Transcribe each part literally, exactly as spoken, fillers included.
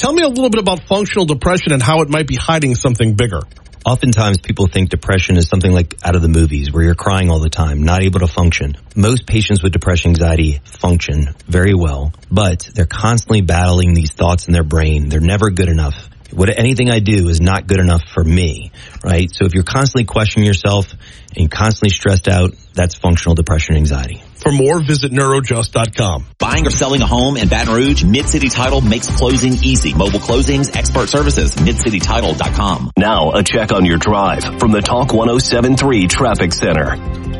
Tell me a little bit about functional depression and how it might be hiding something bigger. Oftentimes people think depression is something like out of the movies where you're crying all the time, not able to function. Most patients with depression anxiety function very well, but they're constantly battling these thoughts in their brain. They're never good enough. What anything I do is not good enough for me, right? So if you're constantly questioning yourself and constantly stressed out, that's functional depression anxiety. For more, visit neurojust dot com. Buying or selling a home in Baton Rouge, Mid-City Title makes closing easy. Mobile closings, expert services, mid city title dot com. Now, a check on your drive from the Talk one oh seven point three Traffic Center.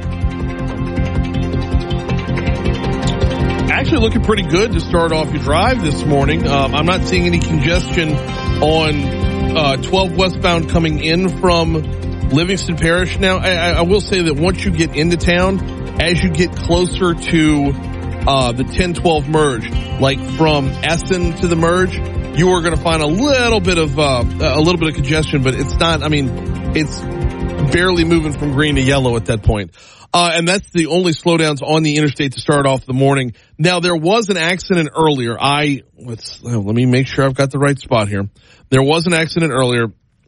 Actually looking pretty good to start off your drive this morning. Um, I'm not seeing any congestion on uh, twelve westbound coming in from Livingston Parish. Now, I, I will say that once you get into town, as you get closer to uh, the ten twelve merge, like from Essen to the merge, you are going to find a little bit of uh, a little bit of congestion, but it's not. I mean, it's barely moving from green to yellow at that point. Uh, and that's the only slowdowns on the interstate to start off the morning. Now, there was an accident earlier. I, let's, oh, let me make sure I've got the right spot here. There was an accident earlier.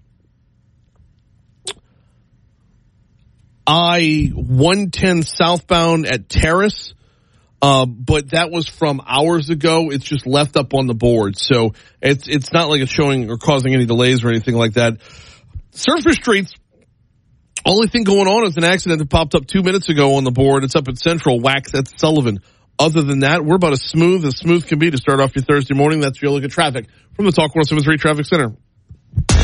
I one ten southbound at Terrace, uh, but that was from hours ago. It's just left up on the board. So it's, it's not like it's showing or causing any delays or anything like that. Surface Streets. Only thing going on is an accident that popped up two minutes ago on the board. It's up at Central, Wax at Sullivan. Other than that, we're about as smooth as smooth can be to start off your Thursday morning. That's your look at traffic from the Talk one oh seven point three Traffic Center.